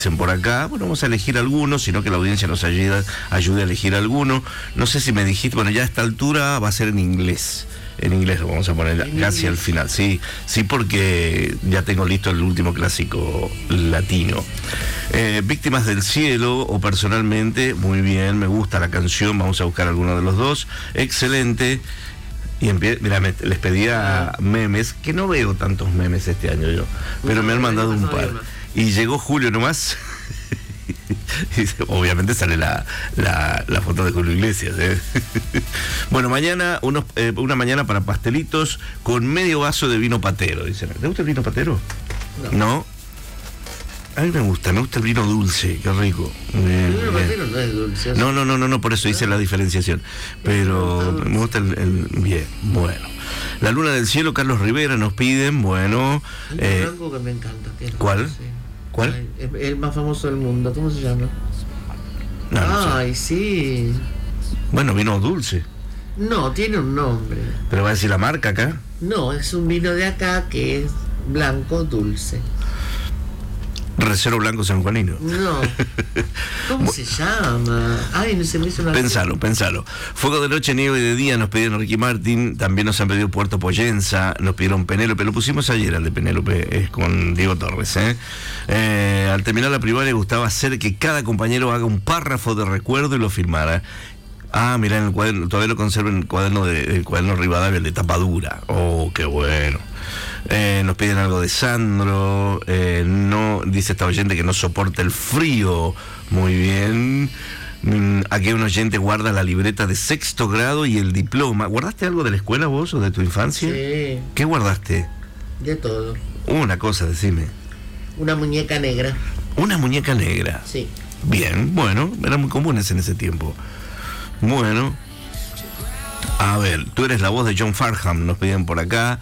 por acá, bueno, vamos a elegir algunos, sino que la audiencia nos ayude a elegir alguno. No sé si me dijiste, bueno, ya a esta altura va a ser en inglés lo vamos a poner casi al final, sí, porque ya tengo listo el último clásico latino. Víctimas del Cielo, o Personalmente, muy bien, me gusta la canción, vamos a buscar alguno de los dos, excelente. Y mira, les pedía memes, que no veo tantos memes este año yo, pero me han mandado un par. Y llegó Julio nomás. Y obviamente sale la foto de Julio Iglesias, ¿eh? Bueno, mañana una mañana para pastelitos con medio vaso de vino patero, dicen. ¿Te gusta el vino patero? No. A mí me gusta el vino dulce, qué rico. El vino patero no es dulce. No, por eso hice la diferenciación. Pero me gusta el bien, bueno. La Luna del Cielo, Carlos Rivera nos piden, bueno. Hay un blanco que me encanta. ¿Cuál? ¿Cuál? El más famoso del mundo, ¿cómo se llama? No sé. Sí. Bueno, vino dulce. No, tiene un nombre. ¿Pero va a decir la marca acá? No, es un vino de acá que es blanco dulce. Reserva Blanco Sanjuanino. No. ¿Cómo se llama? Ay, no se me hizo una... Pensalo. Fuego de Noche, Nieve de Día nos pidieron Ricky Martin, también nos han pedido Puerto Poyenza, nos pidieron Penélope, lo pusimos ayer al de Penélope, es con Diego Torres, al terminar la primaria gustaba hacer que cada compañero haga un párrafo de recuerdo y lo firmara. Mirá, en el cuaderno, todavía lo conservo en el cuaderno Rivadavia, el de tapa dura. Oh, qué bueno. Nos piden algo de Sandro. No, dice esta oyente que no soporta el frío. Muy bien. Aquí un oyente guarda la libreta de 6º grado y el diploma. ¿Guardaste algo de la escuela vos o de tu infancia? Sí. ¿Qué guardaste? De todo. Una cosa, decime. Una muñeca negra. ¿Una muñeca negra? Sí. Bien, bueno, eran muy comunes en ese tiempo. Bueno, a ver, tú eres la voz de John Farnham, nos piden por acá.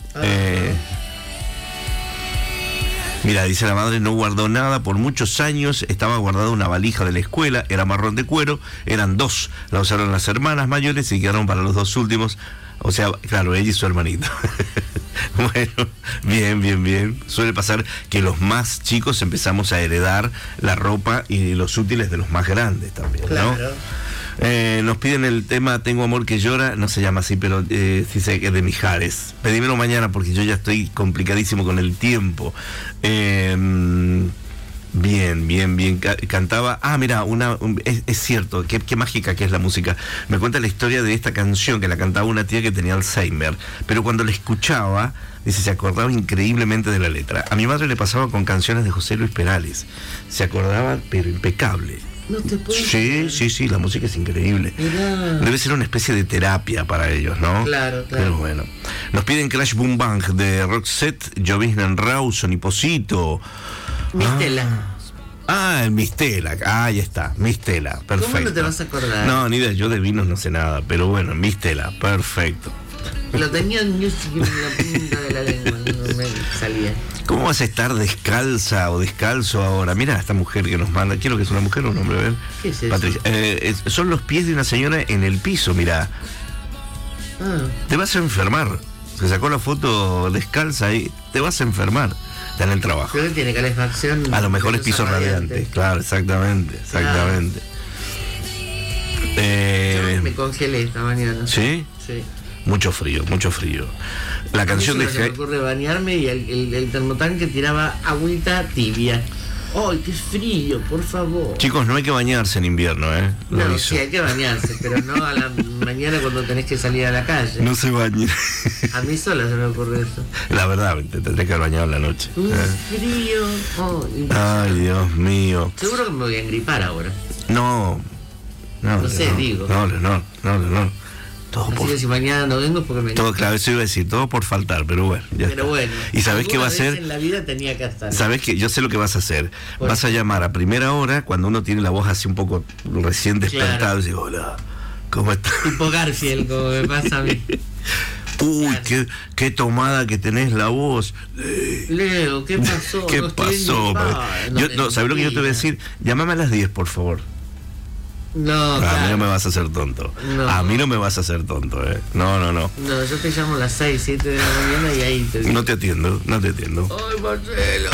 Mira, dice la madre, no guardó nada por muchos años, estaba guardada una valija de la escuela, era marrón de cuero, eran 2, la usaron las hermanas mayores y quedaron para los 2 últimos, o sea, claro, ella y su hermanito. Bueno, bien. Suele pasar que los más chicos empezamos a heredar la ropa y los útiles de los más grandes también, ¿no? Claro. Nos piden el tema Tengo Amor que Llora, no se llama así, pero sí sé que es de Mijares. Pedímelo mañana porque yo ya estoy complicadísimo con el tiempo. Bien. Cantaba. Mira, es cierto, qué mágica que es la música. Me cuenta la historia de esta canción que la cantaba una tía que tenía Alzheimer, pero cuando la escuchaba, dice, se acordaba increíblemente de la letra. A mi madre le pasaba con canciones de José Luis Perales. Se acordaba, pero impecable. No te puedo Sí, la música es increíble. Mirá. Debe ser una especie de terapia para ellos, ¿no? Claro. Pero bueno. Nos piden Crash Boom Bang de Roxette, Jovina Rawson y Posito. Mistela. El Mistela. Ahí está, Mistela, perfecto. ¿Cómo no te vas a acordar? No, ni idea, yo de vinos no sé nada, pero bueno, Mistela, perfecto. Lo tenía en la punta de la lengua, no me salía. ¿Cómo vas a estar descalza o descalzo ahora? Mira esta mujer que nos manda, quiero que es una mujer o un hombre, a ver. ¿Qué es eso? Patricia, son los pies de una señora en el piso, mira. Te vas a enfermar. Se sacó la foto descalza ahí, te vas a enfermar. Está en el trabajo. Creo que tiene calefacción. A lo mejor es piso radiante. Claro, exactamente. Yo me congelé esta mañana. ¿Sí? Sí. Mucho frío. La canción de... Se me ocurre bañarme y el termotanque tiraba agüita tibia. ¡Ay, qué frío, por favor! Chicos, no hay que bañarse en invierno, No, sí hay que bañarse, pero no a la mañana cuando tenés que salir a la calle. No se bañen. A mí sola se me ocurre eso. La verdad, te tendré que haber bañado en la noche. Frío. Ay, Dios mío. Seguro que me voy a engripar ahora. No sé, digo. No. Así que si mañana no vengo es porque me... Todo, claro, eso iba a decir, todo por faltar, pero bueno. Bueno. ¿Y sabés qué va a hacer? En la vida tenía que estar. ¿Sabés qué? Yo sé lo que vas a hacer. Vas a llamar a primera hora, cuando uno tiene la voz así un poco recién despertado, claro. Y dice, hola, ¿cómo estás? Tipo Garfield, como me pasa a mí. Uy, qué tomada que tenés la voz. Leo, ¿qué pasó? ¿Qué pasó? ¿Sabés lo que yo te voy a decir? Llámame a las 10, por favor. No, A mí no me vas a hacer tonto. No. A mí no me vas a hacer tonto, No, yo te llamo a las 6, 7 de la mañana y ahí te digo. No te atiendo. Ay, Marcelo.